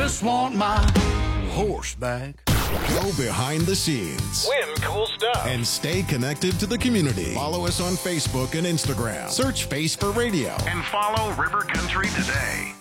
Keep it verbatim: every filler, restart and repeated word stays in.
just want my horse back. Go behind the scenes. Win cool stuff. And stay connected to the community. Follow us on Facebook and Instagram. Search Face for Radio. And follow River Country today.